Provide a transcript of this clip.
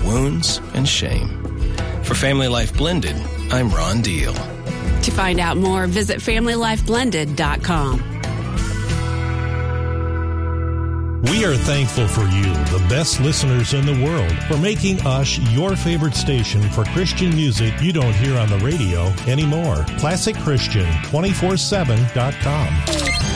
wounds and shame. For Family Life Blended, I'm Ron Deal. To find out more, visit FamilyLifeBlended.com. We are thankful for you, the best listeners in the world, for making us your favorite station for Christian music you don't hear on the radio anymore. ClassicChristian247.com.